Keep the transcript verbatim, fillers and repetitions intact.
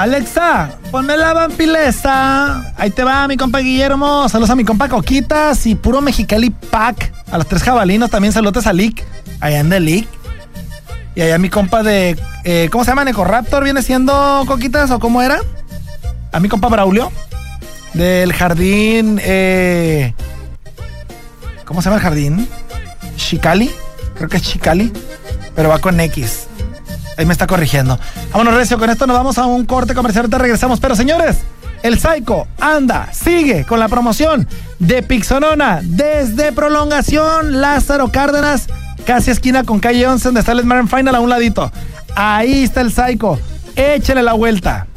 Alexa, ponme la vampilesa. Ahí te va, mi compa Guillermo. Saludos a mi compa Coquitas y puro Mexicali Pack. A los tres jabalinos también saludos a Lick. Allá anda Lick. Y allá mi compa de... Eh, ¿Cómo se llama? ¿Necoraptor viene siendo, Coquitas? ¿O cómo era? A mi compa Braulio. Del jardín... Eh, ¿Cómo se llama el jardín? Chicali. Creo que es Chicali. Pero va con X. Ahí me está corrigiendo. Vámonos, recio, con esto nos vamos a un corte comercial. Ahorita regresamos. Pero señores, el Psycho anda, sigue con la promoción de Pixonona desde Prolongación Lázaro Cárdenas, casi esquina con calle once, donde está el Smart and Final a un ladito. Ahí está el Psycho. Échale la vuelta.